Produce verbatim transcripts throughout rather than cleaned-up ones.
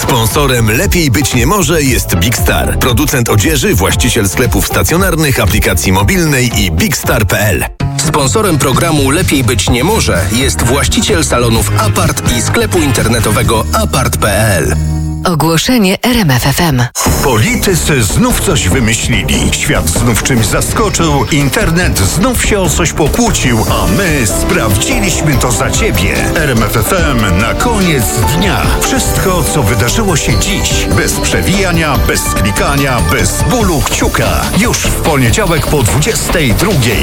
Sponsorem Lepiej Być Nie Może jest Big Star. Producent odzieży, właściciel sklepów stacjonarnych, aplikacji mobilnej i bigstar kropka p l. Sponsorem programu Lepiej Być Nie Może jest właściciel salonów Apart i sklepu internetowego apart kropka p l. Ogłoszenie R M F F M. Politycy znów coś wymyślili. Świat znów czymś zaskoczył. Internet znów się o coś pokłócił. A my sprawdziliśmy to za Ciebie. R M F F M na koniec dnia. Wszystko, co wydarzyło się dziś. Bez przewijania, bez klikania, bez bólu kciuka. Już w poniedziałek po dwudziestej drugiej.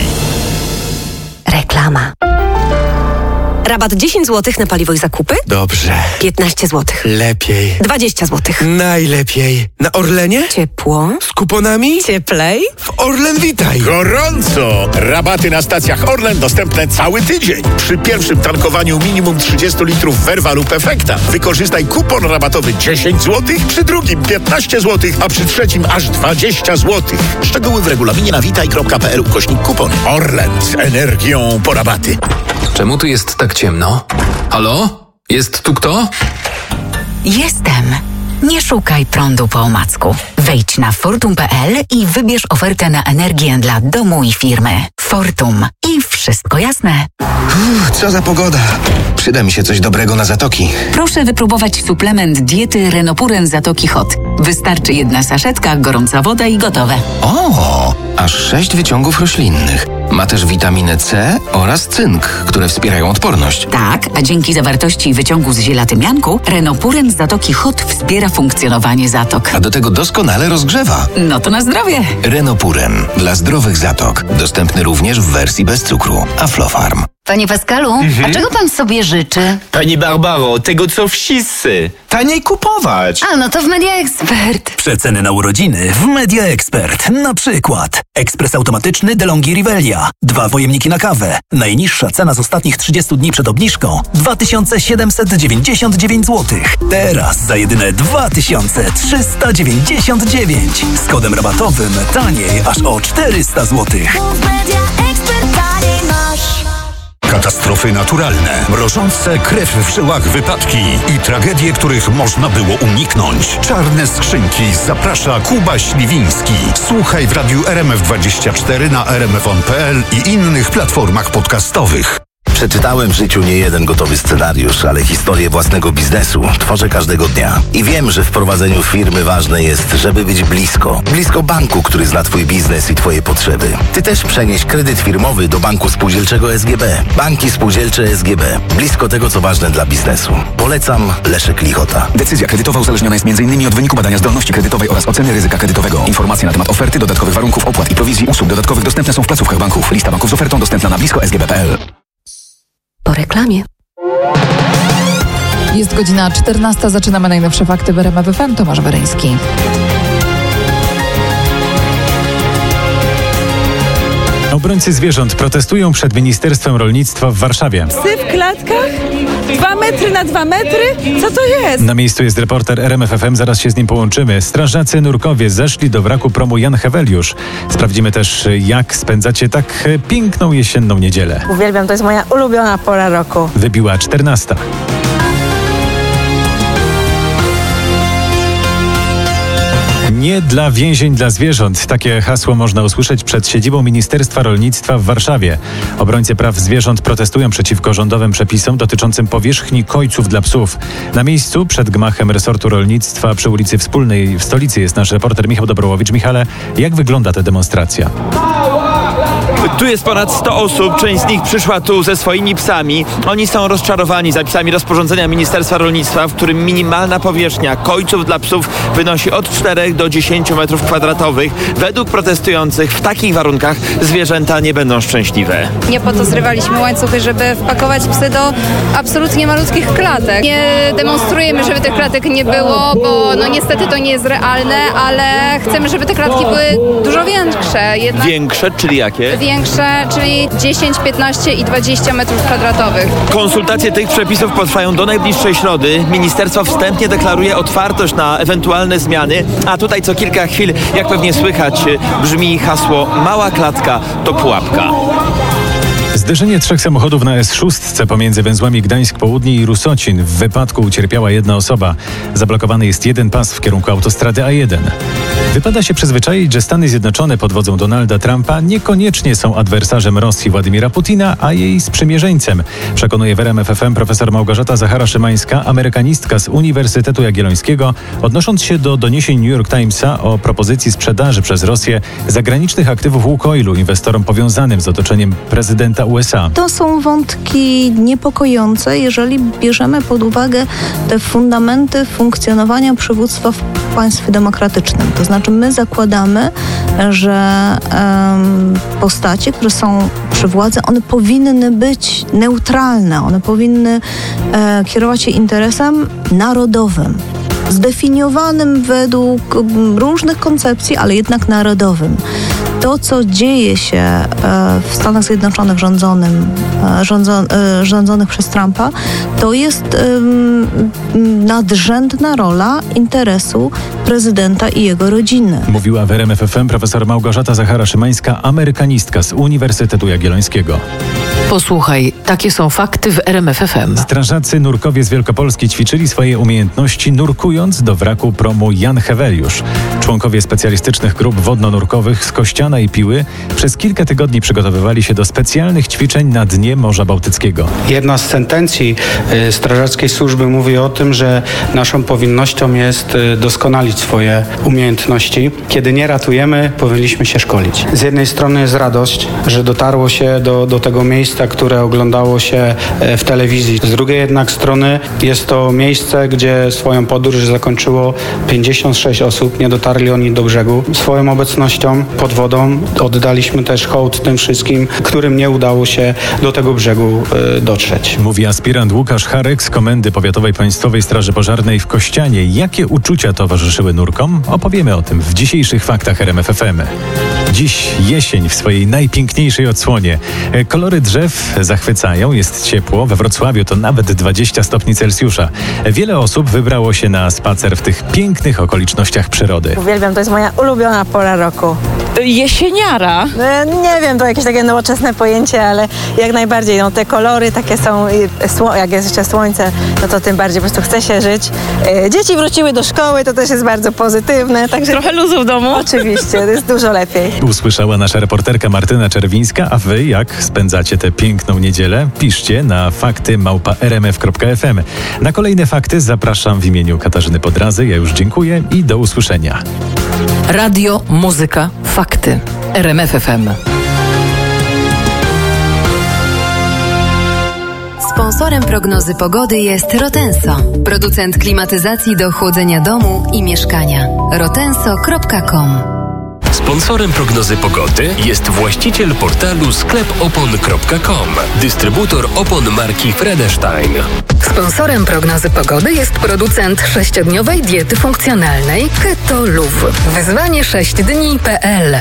Reklama. Rabat dziesięć złotych na paliwo i zakupy? Dobrze. piętnaście złotych. Lepiej. dwadzieścia złotych. Najlepiej. Na Orlenie? Ciepło. Z kuponami? Cieplej. W Orlen Witaj. Gorąco! Rabaty na stacjach Orlen dostępne cały tydzień. Przy pierwszym tankowaniu minimum trzydzieści litrów Verva lub Efekta wykorzystaj kupon rabatowy dziesięć złotych, przy drugim piętnaście złotych, a przy trzecim aż dwadzieścia złotych. Szczegóły w regulaminie na witaj kropka p l ukośnik kupon. Orlen z energią po rabaty. Czemu tu jest tak ciemno? Halo? Jest tu kto? Jestem. Nie szukaj prądu po omacku. Wejdź na fortum kropka p l i wybierz ofertę na energię dla domu i firmy. Fortum. I wszystko jasne. Uff, co za pogoda. Przyda mi się coś dobrego na zatoki. Proszę wypróbować suplement diety Renopuren Zatoki Hot. Wystarczy jedna saszetka, gorąca woda i gotowe. O, aż sześć wyciągów roślinnych. Ma też witaminę C oraz cynk, które wspierają odporność. Tak, a dzięki zawartości wyciągu z ziela tymianku Renopuren Zatoki Hot wspiera funkcjonowanie zatok. A do tego doskonale rozgrzewa. No to na zdrowie. Renopuren dla zdrowych zatok. Dostępny również w wersji bez cukru. Aflofarm. Panie Pascalu, Mhm. a czego pan sobie życzy? Pani Barbaro, tego co wszyscy. Taniej kupować. A, no to w Media Expert. Przeceny na urodziny w Media Expert. Na przykład ekspres automatyczny DeLonghi Rivelia. Dwa pojemniki na kawę. Najniższa cena z ostatnich trzydziestu dni przed obniżką dwa tysiące siedemset dziewięćdziesiąt dziewięć złotych. Teraz za jedyne dwa tysiące trzysta dziewięćdziesiąt dziewięć. Z kodem rabatowym taniej aż o czterysta złotych. Katastrofy naturalne, mrożące krew w żyłach wypadki i tragedie, których można było uniknąć. Czarne skrzynki zaprasza Kuba Śliwiński. Słuchaj w radiu R M F dwadzieścia cztery na r m f on kropka p l i innych platformach podcastowych. Przeczytałem w życiu nie jeden gotowy scenariusz, ale historię własnego biznesu tworzę każdego dnia. I wiem, że w prowadzeniu firmy ważne jest, żeby być blisko. Blisko banku, który zna Twój biznes i Twoje potrzeby. Ty też przenieś kredyt firmowy do Banku Spółdzielczego S G B. Banki Spółdzielcze S G B. Blisko tego, co ważne dla biznesu. Polecam Leszek Lichota. Decyzja kredytowa uzależniona jest między innymi od wyniku badania zdolności kredytowej oraz oceny ryzyka kredytowego. Informacje na temat oferty, dodatkowych warunków, opłat i prowizji usług dodatkowych dostępne są w placówkach banków. Lista banków z ofertą dostępna na blisko s g b kropka p l. Po reklamie. Jest godzina czternasta, zaczynamy najnowsze fakty w R M F F M. Tomasz Weryński. Obrońcy zwierząt protestują przed Ministerstwem Rolnictwa w Warszawie. Psy w klatkach? Dwa metry na dwa metry? Co to jest? Na miejscu jest reporter R M F F M, zaraz się z nim połączymy. Strażacy nurkowie zeszli do wraku promu Jan Heweliusz. Sprawdzimy też, jak spędzacie tak piękną jesienną niedzielę. Uwielbiam, to jest moja ulubiona pora roku. Wybiła czternasta. Nie dla więzień dla zwierząt. Takie hasło można usłyszeć przed siedzibą Ministerstwa Rolnictwa w Warszawie. Obrońcy praw zwierząt protestują przeciwko rządowym przepisom dotyczącym powierzchni kojców dla psów. Na miejscu przed gmachem resortu rolnictwa przy ulicy Wspólnej w stolicy jest nasz reporter Michał Dobrołowicz. Michale, jak wygląda ta demonstracja? Tu jest ponad sto osób, część z nich przyszła tu ze swoimi psami. Oni są rozczarowani zapisami rozporządzenia Ministerstwa Rolnictwa, w którym minimalna powierzchnia kojców dla psów wynosi od czterech do dziesięciu metrów kwadratowych. Według protestujących w takich warunkach zwierzęta nie będą szczęśliwe. Nie po to zrywaliśmy łańcuchy, żeby wpakować psy do absolutnie malutkich klatek. Nie demonstrujemy, żeby tych klatek nie było, bo no niestety to nie jest realne, ale chcemy, żeby te klatki były dużo większe. Jednak Większe, czyli jakie? Większe, czyli dziesięć, piętnaście i dwadzieścia metrów kwadratowych. Konsultacje tych przepisów potrwają do najbliższej środy. Ministerstwo wstępnie deklaruje otwartość na ewentualne zmiany, a tutaj co kilka chwil, jak pewnie słychać, brzmi hasło: mała klatka to pułapka. Zderzenie trzech samochodów na S sześć pomiędzy węzłami Gdańsk Południe i Rusocin. W wypadku ucierpiała jedna osoba. Zablokowany jest jeden pas w kierunku autostrady A jeden. Wypada się przyzwyczaić, że Stany Zjednoczone pod wodzą Donalda Trumpa niekoniecznie są adwersarzem Rosji Władimira Putina, a jej sprzymierzeńcem. Przekonuje w R M F F M profesor Małgorzata Zachara-Szymańska, amerykanistka z Uniwersytetu Jagiellońskiego, odnosząc się do doniesień New York Timesa o propozycji sprzedaży przez Rosję zagranicznych aktywów Łukoilu inwestorom powiązanym z otoczeniem prezydenta U S A. To są wątki niepokojące, jeżeli bierzemy pod uwagę te fundamenty funkcjonowania przywództwa w państwie demokratycznym. To znaczy my zakładamy, że um, postacie, które są przy władzy, one powinny być neutralne, one powinny e, kierować się interesem narodowym, zdefiniowanym według różnych koncepcji, ale jednak narodowym. To, co dzieje się w Stanach Zjednoczonych rządzonym, rządzo, rządzonych przez Trumpa, to jest nadrzędna rola interesu prezydenta i jego rodziny. Mówiła w R M F F M profesor Małgorzata Zachara-Szymańska, amerykanistka z Uniwersytetu Jagiellońskiego. Posłuchaj, takie są fakty w R M F F M. Strażacy nurkowie z Wielkopolski ćwiczyli swoje umiejętności nurkując do wraku promu Jan Heweliusz. Członkowie specjalistycznych grup wodno-nurkowych z Kościana i Piły przez kilka tygodni przygotowywali się do specjalnych ćwiczeń na dnie Morza Bałtyckiego. Jedna z sentencji y, strażackiej służby mówi o tym, że naszą powinnością jest y, doskonalić swoje umiejętności. Kiedy nie ratujemy, powinniśmy się szkolić. Z jednej strony jest radość, że dotarło się do, do tego miejsca, które oglądało się y, w telewizji. Z drugiej jednak strony jest to miejsce, gdzie swoją podróż zakończyło pięćdziesiąt sześć osób. Nie dotarli oni do brzegu. Swoją obecnością pod wodą oddaliśmy też hołd tym wszystkim, którym nie udało się do tego brzegu y, dotrzeć. Mówi aspirant Łukasz Harek z Komendy Powiatowej Państwowej Straży Pożarnej w Kościanie. Jakie uczucia towarzyszyły nurkom? Opowiemy o tym w dzisiejszych faktach R M F F M. Dziś jesień w swojej najpiękniejszej odsłonie. Kolory drzew zachwycają, jest ciepło. We Wrocławiu to nawet dwadzieścia stopni Celsjusza. Wiele osób wybrało się na spacer w tych pięknych okolicznościach przyrody. Uwielbiam, to jest moja ulubiona pora roku. Jesieniara? Nie wiem, to jakieś takie nowoczesne pojęcie, ale jak najbardziej, no te kolory takie są, jak jest jeszcze słońce, no to tym bardziej po prostu chce się żyć. Dzieci wróciły do szkoły, to też jest bardzo pozytywne. Także trochę luzu w domu? Oczywiście, to jest dużo lepiej. Usłyszała nasza reporterka Martyna Czerwińska, a wy jak spędzacie tę piękną niedzielę? Piszcie na fakty małpa r m f kropka f m. Na kolejne fakty zapraszam w imieniu Katarzyny Podrazy. Ja już dziękuję i do usłyszenia. Radio, muzyka, fakty. R M F F M. Sponsorem prognozy pogody jest Rotenso, producent klimatyzacji do chłodzenia domu i mieszkania. rotenso kropka com. Sponsorem prognozy pogody jest właściciel portalu sklep opon kropka com, dystrybutor opon marki Fredestein. Sponsorem prognozy pogody jest producent sześciodniowej diety funkcjonalnej Keto Luv. Wyzwanie sześć dni kropka p l.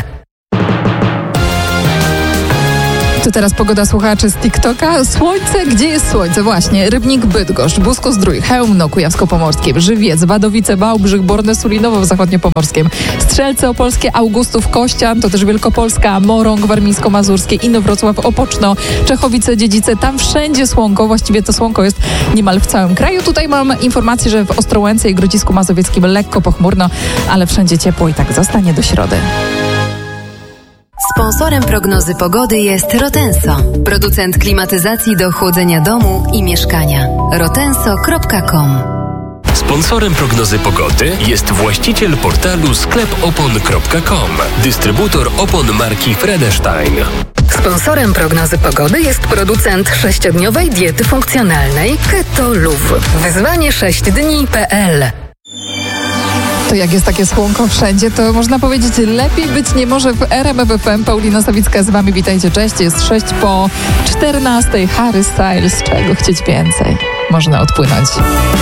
To teraz pogoda słuchaczy z TikToka. Słońce, gdzie jest słońce? Właśnie, Rybnik, Bydgoszcz, Busko-Zdrój, Chełmno, Kujawsko-Pomorskie, Żywiec, Wadowice, Wałbrzych, Borne, Sulinowo w Zachodniopomorskiem, Strzelce Opolskie, Augustów, Kościan, to też Wielkopolska, Morąg, Warmińsko-Mazurskie, Inowrocław, Opoczno, Czechowice, Dziedzice, tam wszędzie słonko, właściwie to słonko jest niemal w całym kraju. Tutaj mam informację, że w Ostrołęce i Grodzisku Mazowieckim lekko pochmurno, ale wszędzie ciepło i tak zostanie do środy. Sponsorem prognozy pogody jest Rotenso, producent klimatyzacji do chłodzenia domu i mieszkania. rotenso kropka com. Sponsorem prognozy pogody jest właściciel portalu sklep opon kropka com, dystrybutor opon marki Fredestein. Sponsorem prognozy pogody jest producent sześciodniowej diety funkcjonalnej Keto Luv. Wyzwanie sześć dni kropka p l. To jak jest takie słonko wszędzie, to można powiedzieć, lepiej być nie może w R M F F M. Paulina Sawicka z wami, witajcie, cześć. Jest sześć po czternastej. Harry Styles, czego chcieć więcej? Można odpłynąć.